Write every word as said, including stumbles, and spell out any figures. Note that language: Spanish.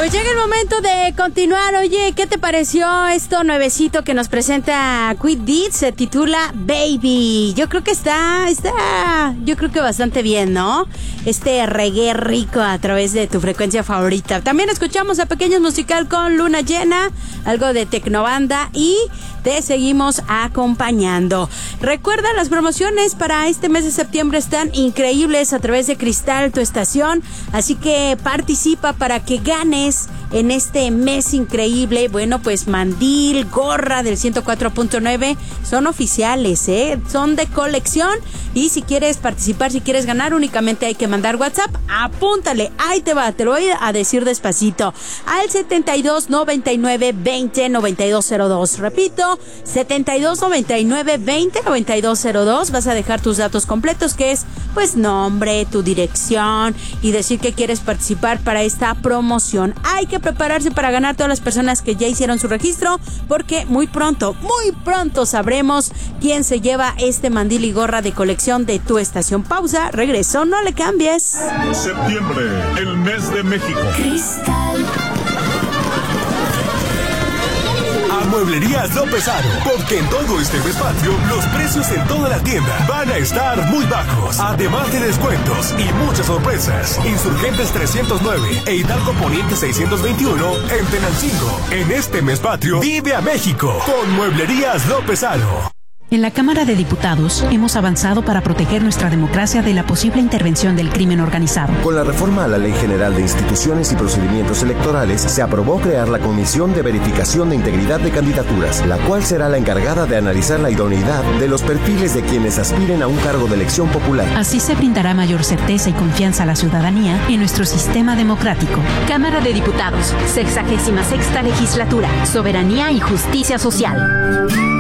Pues llega el momento de continuar. Oye, ¿qué te pareció esto nuevecito que nos presenta Quid Deeds? Se titula Baby. Yo creo que está, está, yo creo que bastante bien, ¿no? Este reggae rico a través de tu frecuencia favorita. También escuchamos a Pequeños Musical con Luna Llena, algo de Tecnobanda y te seguimos acompañando. Recuerda, las promociones para este mes de septiembre están increíbles a través de Cristal, tu estación. Así que participa para que ganes en este mes increíble. Bueno, pues mandil, gorra del ciento cuatro punto nueve son oficiales, ¿eh? Son de colección. Y si quieres participar, si quieres ganar, únicamente hay que mandar WhatsApp. Apúntale, ahí te va, te lo voy a decir despacito. Al setenta y dos noventa y nueve veinte noventa y dos cero dos. Repito, setenta y dos noventa y nueve veinte noventa y dos cero dos. Vas a dejar tus datos completos, que es pues nombre, tu dirección y decir que quieres participar para esta promoción. Hay que prepararse para ganar todas las personas que ya hicieron su registro, porque muy pronto, muy pronto sabremos quién se lleva este mandil y gorra de colección de tu estación. Pausa, regreso, no le cambies. Septiembre, el mes de México. Cristal. A Mueblerías López Aro, porque en todo este mes patrio los precios en toda la tienda van a estar muy bajos, además de descuentos y muchas sorpresas. Insurgentes trescientos nueve e Hidalgo Poniente seiscientos veintiuno en Tenancingo. En este mes patrio, vive a México con Mueblerías López Aro. En la Cámara de Diputados hemos avanzado para proteger nuestra democracia de la posible intervención del crimen organizado. Con la reforma a la Ley General de Instituciones y Procedimientos Electorales, se aprobó crear la Comisión de Verificación de Integridad de Candidaturas, la cual será la encargada de analizar la idoneidad de los perfiles de quienes aspiren a un cargo de elección popular. Así se brindará mayor certeza y confianza a la ciudadanía en nuestro sistema democrático. Cámara de Diputados, sexagésima sexta legislatura, soberanía y justicia social.